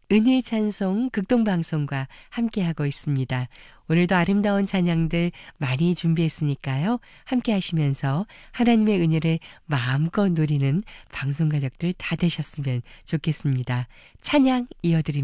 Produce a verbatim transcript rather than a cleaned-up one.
은혜의 찬송 극동방송과 함께하고 있습니다. 오늘도 아름다운 찬양들 많이 준비했으니까요. 함께 하시면서 하나님의 은혜를 마음껏 누리는 방송가족들 다 되셨으면 좋겠습니다. 찬양 이어드립니다.